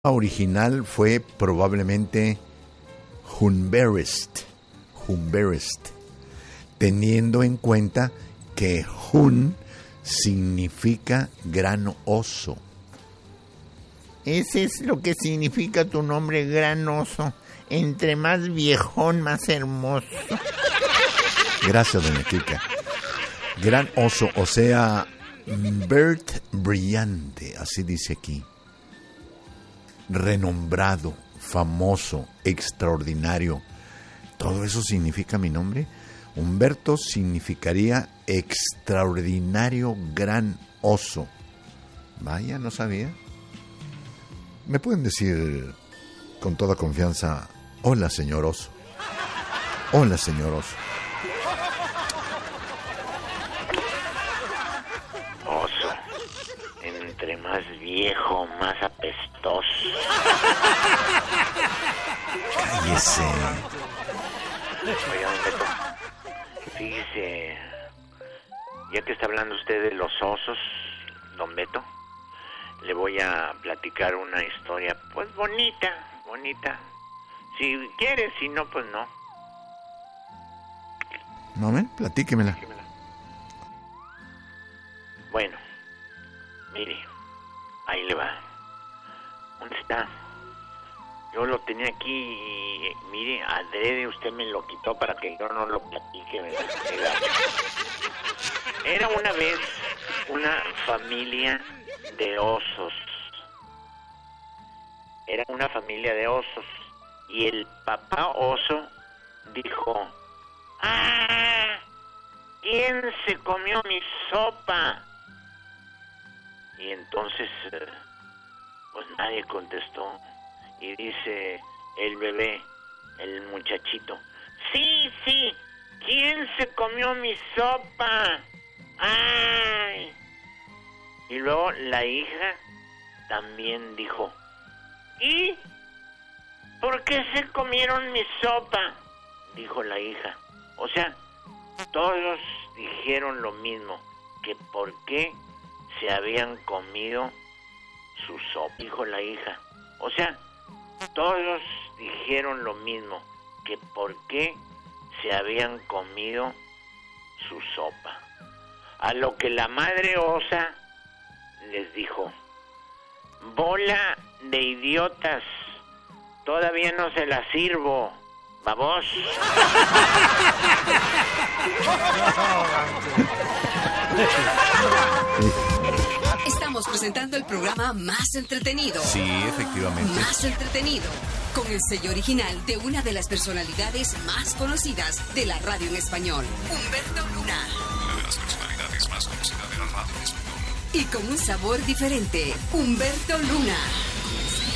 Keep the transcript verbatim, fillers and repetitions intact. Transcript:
original fue probablemente Hunberest, Hunberest, teniendo en cuenta que Hun significa gran oso. Ese es lo que significa tu nombre, gran oso. Entre más viejón, más hermoso. Gracias, doña Kika. Gran oso, o sea, Bert brillante, así dice aquí. Renombrado, famoso, extraordinario. ¿Todo eso significa mi nombre? Humberto significaría extraordinario gran oso. Vaya, no sabía. ¿Me pueden decir con toda confianza, hola, señor oso? Hola, señor oso. Oso, entre más viejo, más apestoso. Cállese. Oiga, don Beto, fíjese, ya que está hablando usted de los osos, don Beto, le voy a platicar una historia, pues bonita, bonita. Si quiere, si no, pues no. No, ¿eh? Platíquemela. Bueno, mire, ahí le va. ¿Dónde está? Yo lo tenía aquí y, mire, adrede usted me lo quitó para que yo no lo platique, ¿verdad? Era una vez una familia de osos. Era una familia de osos. Y el papá oso dijo: ¡ah! ¿Quién se comió mi sopa? Y entonces, pues nadie contestó. Y dice el bebé, el muchachito: sí, sí, ¿quién se comió mi sopa? ¡Ay! Y luego la hija también dijo: ¿y por qué se comieron mi sopa? Dijo la hija. O sea, todos dijeron lo mismo, que por qué se habían comido su sopa, dijo la hija. O sea, todos dijeron lo mismo, que por qué se habían comido su sopa. A lo que la madre osa les dijo: bola de idiotas, todavía no se la sirvo, babos. Estamos presentando el programa más entretenido. Sí, efectivamente. Más entretenido. Con el sello original de una de las personalidades más conocidas de la radio en español, Humberto Luna. Una de las personalidades más conocidas de la radio en español. Y con un sabor diferente, Humberto Luna.